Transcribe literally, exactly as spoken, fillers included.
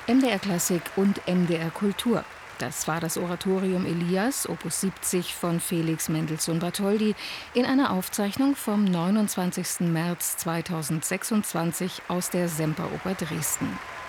M D R Klassik und M D R Kultur. Das war das Oratorium Elias, Opus siebzig von Felix Mendelssohn Bartholdy, in einer Aufzeichnung vom neunundzwanzigsten März zweitausendsechsundzwanzig aus der Semperoper Dresden.